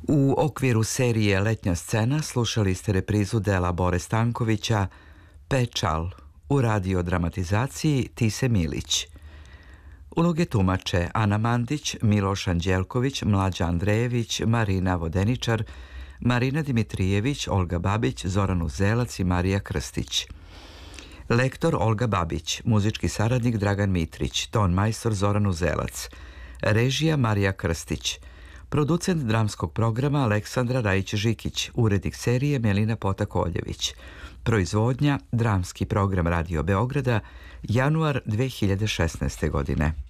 U okviru serije Letnja scena slušali ste reprizu dela Bore Stankovića Pečal u radiodramatizaciji Tise Milić. Uloge tumače Ana Mandić, Miloš Anđelković, Mlađa Andrejević, Marina Vodeničar, Marina Dimitrijević, Olga Babić, Zoran Uzelac i Marija Krstić. Lektor Olga Babić, muzički saradnik Dragan Mitrić, ton majstor Zoran Uzelac, režija Marija Krstić, producent dramskog programa Aleksandra Rajić-Žikić, urednik serije Melina Potak-Oljević, proizvodnja Dramski program Radio Beograda, januar 2016. godine.